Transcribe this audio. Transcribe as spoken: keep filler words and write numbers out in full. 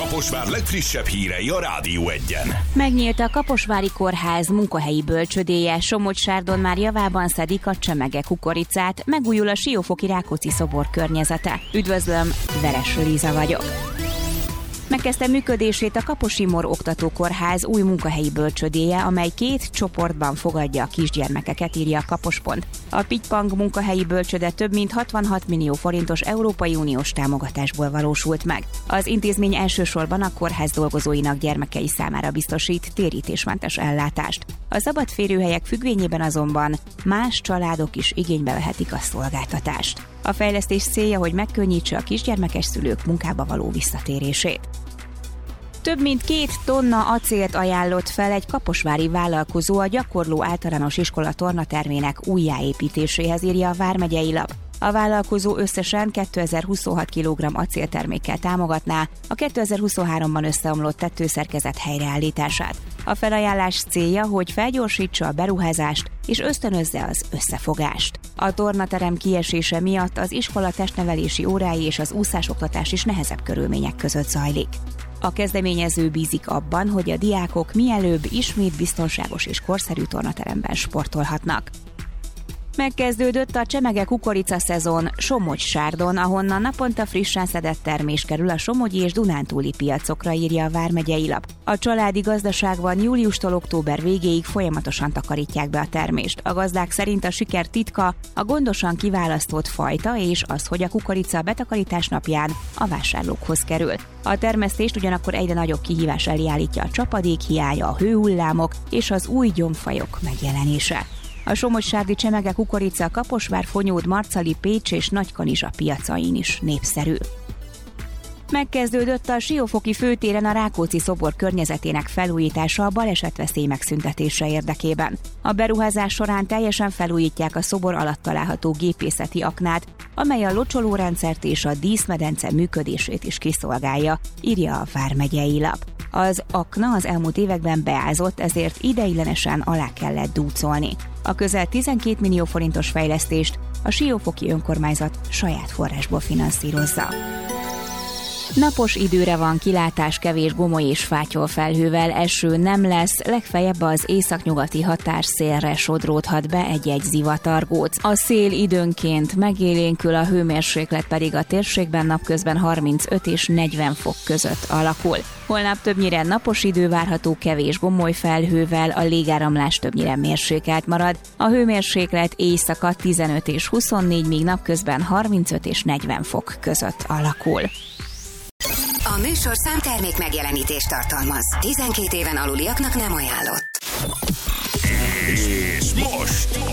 Kaposvár legfrissebb hírei a Rádió Egyen. Megnyílt a Kaposvári Kórház munkahelyi bölcsödéje, Somogysárdon már javában szedik a csemege kukoricát, megújul a Siófoki Rákóczi szobor környezete. Üdvözlöm, Veres Liza vagyok. Megkezdte működését a Kaposi-Mor Oktatókórház új munkahelyi bölcsödéje, amely két csoportban fogadja a kisgyermekeket, írja a Kapos.pont. A Pitypang munkahelyi bölcsöde több mint hatvanhat millió forintos Európai Uniós támogatásból valósult meg. Az intézmény elsősorban a kórház dolgozóinak gyermekei számára biztosít térítésmentes ellátást. A szabad férőhelyek függvényében azonban más családok is igénybe vehetik a szolgáltatást. A fejlesztés célja, hogy megkönnyítse a kisgyermekes szülők munkába való visszatérését. Több mint két tonna acélt ajánlott fel egy kaposvári vállalkozó a gyakorló általános iskola tornatermének újjáépítéséhez, írja a Vármegyei Lap. A vállalkozó összesen kétezer-huszonhat kilogramm acéltermékkel támogatná a kétezer-huszonháromban összeomlott tetőszerkezet helyreállítását. A felajánlás célja, hogy felgyorsítsa a beruházást és ösztönözze az összefogást. A tornaterem kiesése miatt az iskola testnevelési órái és az úszásoktatás is nehezebb körülmények között zajlik. A kezdeményező bízik abban, hogy a diákok mielőbb ismét biztonságos és korszerű tornateremben sportolhatnak. Megkezdődött a csemege kukorica szezon Somogysárdon, ahonnan naponta frissen szedett termés kerül a somogyi és dunántúli piacokra, írja a Vármegyei Lap. A családi gazdaságban júliustól október végéig folyamatosan takarítják be a termést. A gazdák szerint a siker titka a gondosan kiválasztott fajta és az, hogy a kukorica betakarítás napján a vásárlókhoz kerül. A termesztést ugyanakkor egyre nagyobb kihívás elé állítja a csapadék hiánya, a hőhullámok és az új gyomfajok megjelenése. A somogysárdi csemege kukorica Kaposvár, Fonyód, Marcali, Pécs és Nagykanizsa piacain is népszerű. Megkezdődött a Siófoki főtéren a Rákóczi szobor környezetének felújítása a balesetveszély megszüntetése érdekében. A beruházás során teljesen felújítják a szobor alatt található gépészeti aknát, amely a locsolórendszert és a díszmedence működését is kiszolgálja, írja a Vármegyei Lap. Az akna az elmúlt években beázott, ezért ideiglenesen alá kellett dúcolni. A közel tizenkét millió forintos fejlesztést a Siófoki önkormányzat saját forrásból finanszírozza. Napos időre van kilátás, kevés gomoly és fátyol felhővel, eső nem lesz, legfeljebb az északnyugati határszélre sodródhat be egy-egy zivatargóc. A szél időnként megélénkül, a hőmérséklet pedig a térségben napközben harmincöt és negyven fok között alakul. Holnap többnyire napos idő várható, kevés gomoly felhővel, a légáramlás többnyire mérsékelt marad. A hőmérséklet éjszaka tizenöt és huszonnégy, míg napközben harmincöt és negyven fok között alakul. A műsorszám termék megjelenítést tartalmaz. tizenkét éven aluliaknak nem ajánlott. És most